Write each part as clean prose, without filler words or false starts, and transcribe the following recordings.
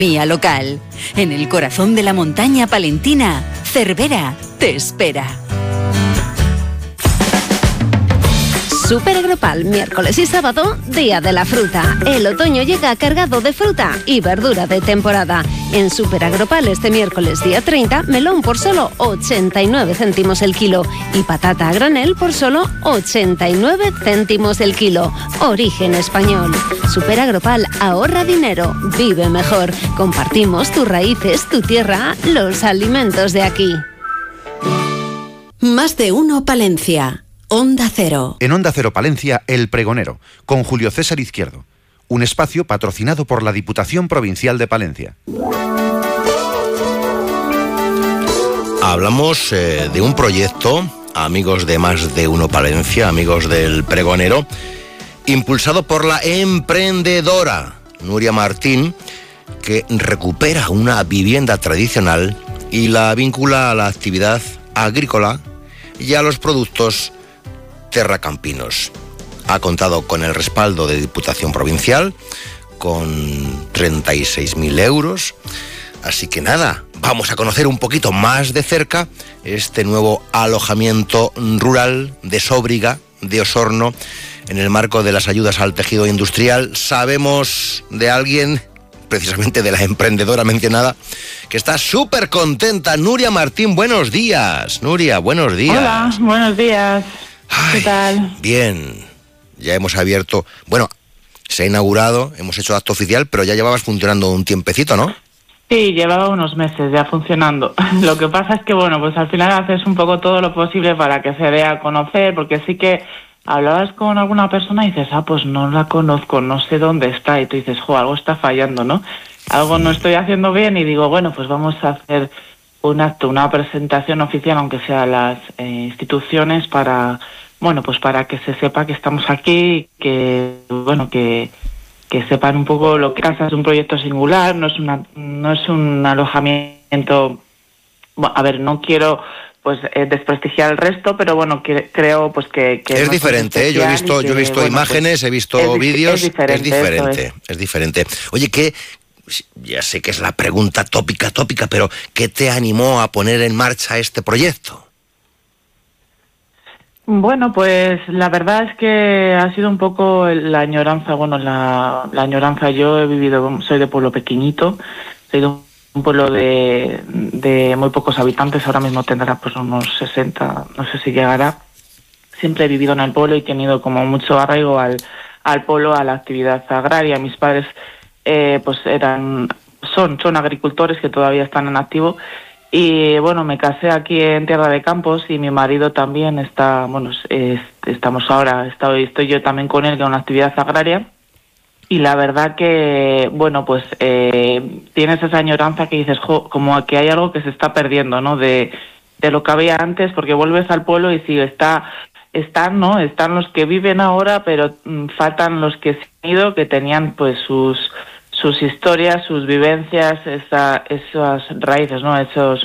Mía local. En el corazón de la montaña palentina, Cervera te espera. Super Agropal, miércoles y sábado, Día de la Fruta. El otoño llega cargado de fruta y verdura de temporada. En Super Agropal este miércoles día 30, melón por solo 89 céntimos el kilo y patata a granel por solo 89 céntimos el kilo. Origen español. Super Agropal, ahorra dinero, vive mejor. Compartimos tus raíces, tu tierra, los alimentos de aquí. Más de uno Palencia. Onda Cero. En Onda Cero Palencia, El Pregonero, con Julio César Izquierdo. Un espacio patrocinado por la Diputación Provincial de Palencia. Hablamos de un proyecto, amigos de Más de Uno Palencia, amigos del Pregonero, impulsado por la emprendedora Nuria Martín, que recupera una vivienda tradicional y la vincula a la actividad agrícola y a los productos terracampinos. Ha contado con el respaldo de Diputación Provincial, con 36.000 euros. Así que nada, vamos a conocer un poquito más de cerca este nuevo alojamiento rural de Sóbriga, de Osorno, en el marco de las ayudas al tejido industrial. Sabemos de alguien, precisamente de la emprendedora mencionada, que está súper contenta. Nuria Martín, buenos días. Nuria, buenos días. Hola, buenos días. Ay, ¿qué tal? Bien, ya hemos abierto, bueno, se ha inaugurado, hemos hecho acto oficial, pero ya llevabas funcionando un tiempecito, ¿no? Sí, llevaba unos meses ya funcionando. Lo que pasa es que, bueno, pues al final haces un poco todo lo posible para que se dé a conocer, porque sí que hablabas con alguna persona y dices, pues no la conozco, no sé dónde está, y tú dices, algo está fallando, ¿no? Algo no estoy haciendo bien, y digo, bueno, pues vamos a hacer un acto, una presentación oficial, aunque sea a las instituciones, para, bueno, pues para que se sepa que estamos aquí, que, bueno, que sepan un poco lo que casa. Es un proyecto singular, no es un alojamiento, bueno, a ver, no quiero pues desprestigiar el resto, pero bueno, creo pues que es diferente, ¿eh? Yo he visto bueno, imágenes, pues, he visto vídeos, es diferente. Oye, ¿qué? Ya sé que es la pregunta tópica, pero ¿qué te animó a poner en marcha este proyecto? Bueno, pues la verdad es que ha sido un poco la añoranza, la añoranza. Yo he vivido, soy de pueblo pequeñito, soy de un pueblo de muy pocos habitantes, ahora mismo tendrá pues unos 60, no sé si llegará. Siempre he vivido en el pueblo y he tenido como mucho arraigo al pueblo, a la actividad agraria. Mis padres pues son agricultores que todavía están en activo, y bueno, me casé aquí en Tierra de Campos, y mi marido también está, estamos ahora, estoy yo también con él, que es una actividad agraria, y la verdad que, bueno, pues tienes esa añoranza que dices, como que hay algo que se está perdiendo, ¿no? De lo que había antes, porque vuelves al pueblo y sí, están los que viven ahora, pero faltan los que se han ido, que tenían pues sus historias, sus vivencias, esas raíces, ¿no?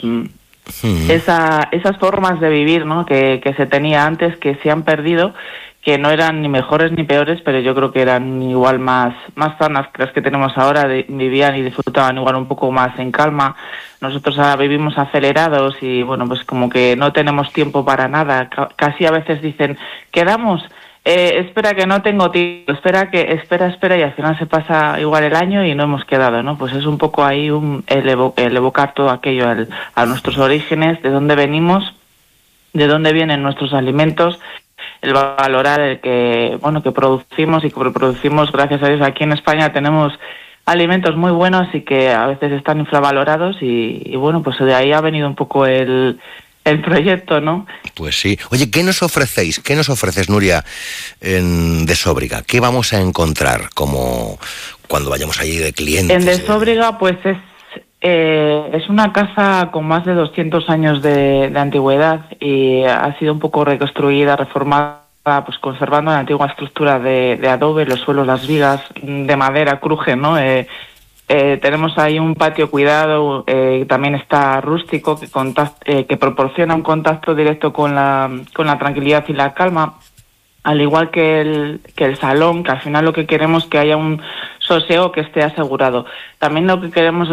Esas formas de vivir, ¿no? Que se tenía antes, que se han perdido, que no eran ni mejores ni peores, pero yo creo que eran igual más sanas que las que tenemos ahora. Vivían y disfrutaban igual un poco más en calma. Nosotros ahora vivimos acelerados y, bueno, pues como que no tenemos tiempo para nada. Casi a veces dicen, quedamos, espera que no tengo tiempo, espera, y al final se pasa igual el año y no hemos quedado, ¿no? Pues es un poco ahí el evocar todo aquello a nuestros orígenes, de dónde venimos, de dónde vienen nuestros alimentos, el valorar el que producimos, y que producimos, gracias a Dios, aquí en España tenemos alimentos muy buenos y que a veces están infravalorados, y bueno, pues de ahí ha venido un poco el proyecto, ¿no? Pues sí. Oye, ¿qué nos ofrecéis? ¿Qué nos ofreces, Nuria, de Sóbriga? ¿Qué vamos a encontrar como cuando vayamos allí de clientes? En de Sóbriga, pues es una casa con más de 200 años de antigüedad, y ha sido un poco reconstruida, reformada, pues conservando la antigua estructura de adobe, los suelos, las vigas de madera crujen, ¿no? Tenemos ahí un patio cuidado, también está rústico, que proporciona un contacto directo con la tranquilidad y la calma, al igual que el salón, que al final lo que queremos es que haya un sosiego que esté asegurado. También lo que queremos